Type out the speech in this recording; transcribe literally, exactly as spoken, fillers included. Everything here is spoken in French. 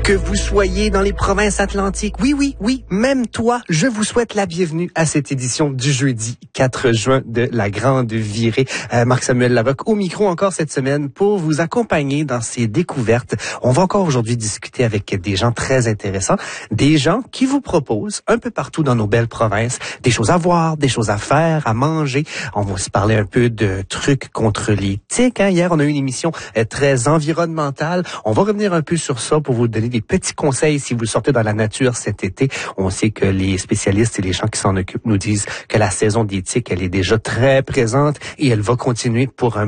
Que vous soyez dans les provinces atlantiques, oui, oui, oui, même toi, je vous souhaite la bienvenue à cette édition du jeudi quatre juin de la Grande Virée. Euh, Marc-Samuel Larocque au micro encore cette semaine pour vous accompagner dans ces découvertes. On va encore aujourd'hui discuter avec des gens très intéressants, des gens qui vous proposent un peu partout dans nos belles provinces des choses à voir, des choses à faire, à manger. On va aussi parler un peu de trucs contre les tiques. Hein. Hier, on a eu une émission euh, très environnementale. On va revenir un peu sur ça pour vous donner des petits conseils si vous sortez dans la nature cet été. On sait que les spécialistes et les gens qui s'en occupent nous disent que la saison des tiques, elle est déjà très présente et elle va continuer pour un